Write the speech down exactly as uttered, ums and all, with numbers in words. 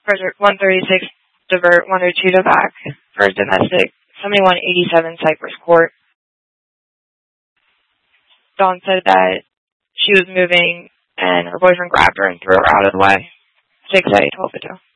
Frederick one thirty-six, divert one oh two to back for domestic, seventy-one eighty-seven Cypress Court. Dawn said that she was moving and her boyfriend grabbed her and threw her out of the way. six A, twelve oh two.